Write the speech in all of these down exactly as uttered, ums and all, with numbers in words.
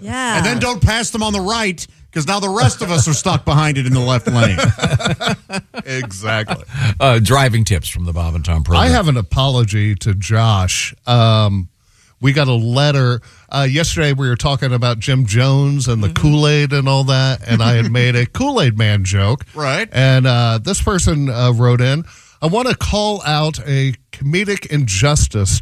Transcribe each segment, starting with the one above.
Yeah. And then don't pass them on the right, because now the rest of us are stuck behind it in the left lane. Exactly. Uh, driving tips from the Bob and Tom program. I have an apology to Josh. Um, we got a letter. Uh, yesterday we were talking about Jim Jones and the mm-hmm. Kool-Aid and all that, and I had made a Kool-Aid Man joke. Right. And uh, this person uh, wrote in, I want to call out a comedic injustice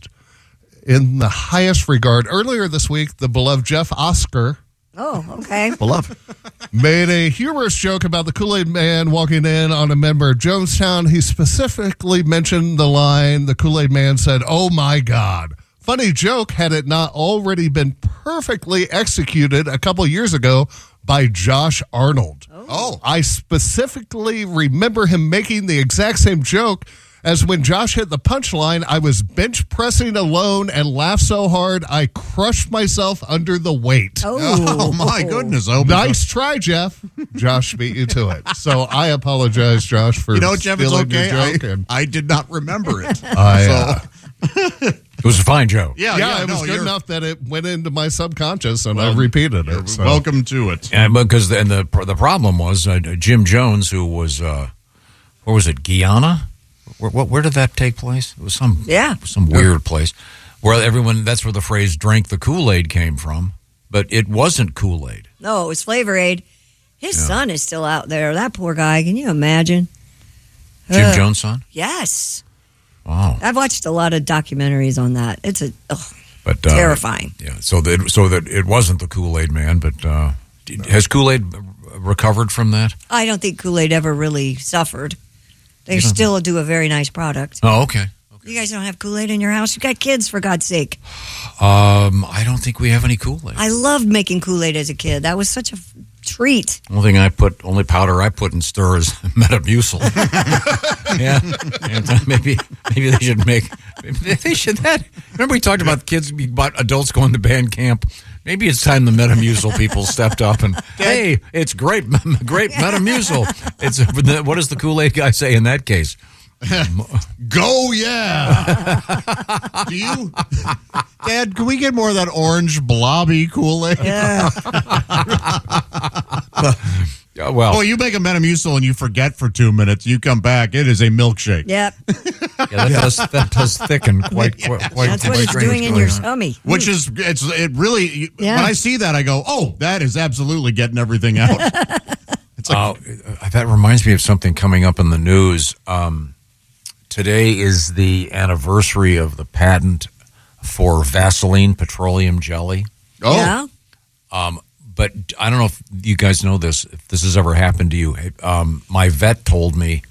in the highest regard. Earlier this week, the beloved Jeff Oscar Oh, okay. Beloved. made a humorous joke about the Kool-Aid Man walking in on a member of Jonestown. He specifically mentioned the line, the Kool-Aid Man said, "Oh my God." Funny joke had it not already been perfectly executed a couple years ago by Josh Arnold. Oh. oh. I specifically remember him making the exact same joke as when Josh hit the punchline. I was bench pressing alone and laughed so hard I crushed myself under the weight. Oh, oh my goodness. I hope Nice try, Jeff. Josh beat you to it. So I apologize, Josh, for You know, Jeff, it's stealing okay. your joke. I, and, I did not remember it. I, uh, so. It was a fine joke. Yeah, yeah, yeah, it no, was good you're- enough that it went into my subconscious, and Well, I repeated You're it. So. welcome to it. And because and the the problem was uh, Jim Jones, who was uh, where was it, Guyana? Where, where, where did that take place? It was some Yeah. some weird place where everyone. That's where the phrase "drank the Kool-Aid" came from, but it wasn't Kool-Aid. No, it was Flavor Aid. His Yeah. son is still out there. That poor guy. Can you imagine? Jim Ugh. Jones' son. Yes. Wow. I've watched a lot of documentaries on that. It's a ugh, But uh, terrifying. Yeah. So that so that it wasn't the Kool-Aid Man, but uh, has Kool-Aid recovered from that? I don't think Kool-Aid ever really suffered. They You don't still do a very nice product. Oh, okay. You guys don't have Kool-Aid in your house? You got kids, for God's sake. Um, I don't think we have any Kool-Aid. I loved making Kool-Aid as a kid. That was such a f- treat. Only thing I put, only powder I put in stir is Metamucil. yeah, and maybe maybe they should make. Maybe they should that. Remember we talked about kids, about adults going to band camp. Maybe it's time the Metamucil people stepped up and hey, it's great, great Metamucil. It's what does the Kool-Aid guy say in that case? Go, yeah. Do you, Dad? Can we get more of that orange blobby Kool-Aid? Yeah. Yeah, well, Boy, you make a Metamucil and you forget for two minutes. You come back, it is a milkshake. Yep. yeah, that does that does thicken quite quite. quite That's what quite it's strange doing in going your on. tummy. Which is, it's it really, Yeah. when I see that, I go, oh, that is absolutely getting everything out. It's like, Uh, that reminds me of something coming up in the news. Um, today is the anniversary of the patent for Vaseline petroleum jelly. oh, Yeah. Um, but I don't know if you guys know this, if this has ever happened to you. Um, my vet told me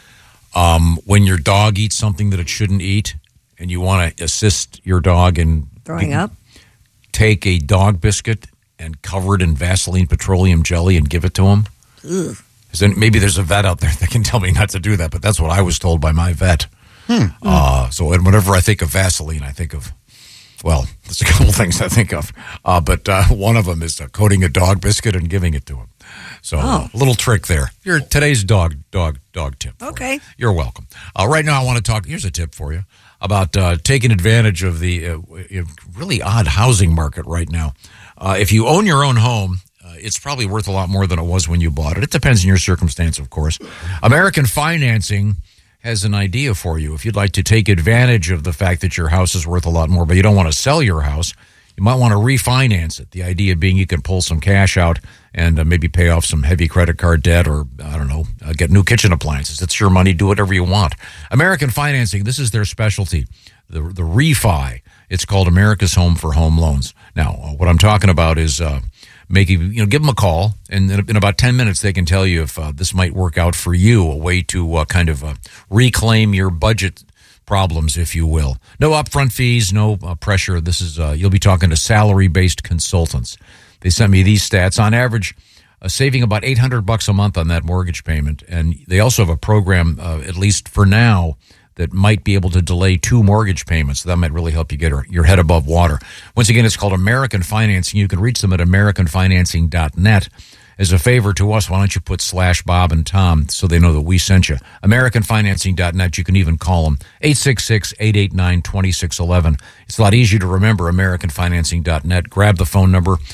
um, when your dog eats something that it shouldn't eat and you want to assist your dog in Throwing up. take a dog biscuit and cover it in Vaseline petroleum jelly and give it to him. Ugh. Then maybe there's a vet out there that can tell me not to do that, but that's what I was told by my vet. Hmm. Uh, so and whenever I think of Vaseline, I think of, well, there's a couple things I think of, uh, but uh, one of them is uh, coating a dog biscuit and giving it to him. So Oh. a little trick there. Your today's dog dog dog tip. for Okay. you. You're welcome. Uh, right now, I want to talk. Here's a tip for you about uh, taking advantage of the uh, really odd housing market right now. Uh, if you own your own home, uh, it's probably worth a lot more than it was when you bought it. It depends on your circumstance, of course. American Financing has an idea for you. If you'd like to take advantage of the fact that your house is worth a lot more, but you don't want to sell your house, you might want to refinance it. The idea being you can pull some cash out and uh, maybe pay off some heavy credit card debt or, I don't know, uh, get new kitchen appliances. It's your money. Do whatever you want. American Financing, this is their specialty, the the refi. It's called America's Home for Home Loans. Now, uh, what I'm talking about is uh, making, you know, give them a call, and in, in about ten minutes they can tell you if uh, this might work out for you, a way to uh, kind of uh, reclaim your budget problems, if you will. No upfront fees, no uh, pressure. This is uh, you'll be talking to salary-based consultants. They sent me these stats. On average, uh, saving about eight hundred bucks a month on that mortgage payment, and they also have a program, uh, at least for now, that might be able to delay two mortgage payments. So that might really help you get your head above water. Once again, it's called American Financing. You can reach them at american financing dot net. As a favor to us, why don't you put slash Bob and Tom so they know that we sent you. american financing dot net. You can even call them eight six six, eight eight nine, two six one one. It's a lot easier to remember, american financing dot net. Grab the phone number.